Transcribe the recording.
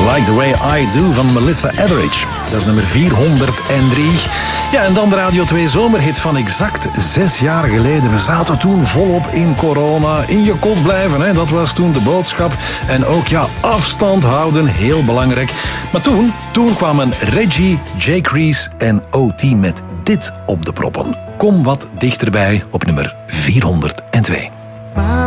Like the Way I Do van Melissa Etheridge. Dat is nummer 403. Ja, en dan de Radio 2 zomerhit van exact 6 jaar geleden. We zaten toen volop in corona. In je kot blijven, hè? Dat was toen de boodschap. En ook, ja, afstand houden, heel belangrijk. Maar toen kwamen Reggie, Jake Reese en O.T. met dit op de proppen. Kom wat dichterbij op nummer 402.